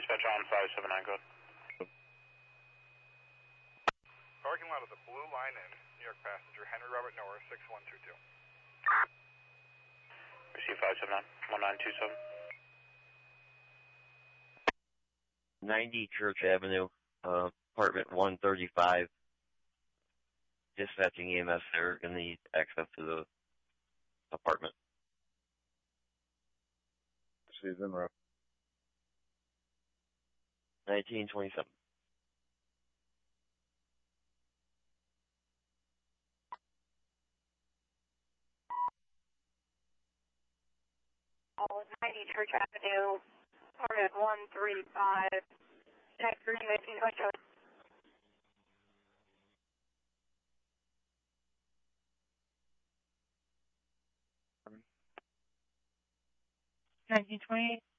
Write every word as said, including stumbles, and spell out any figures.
Dispatch on five seven nine, go ahead. Parking lot of the Blue Line Inn, New York passenger Henry Robert Noah, six one two two. Receive five seven nine, one nine two seven. ninety Church Avenue, uh, apartment one thirty-five. Dispatching E M S there in the access to the apartment. She's in rough. nineteen twenty-seven. Oh, ninety Church Avenue, apartment one thirty-five. Next three nineteen twenty-seven. nineteen twenty-eight.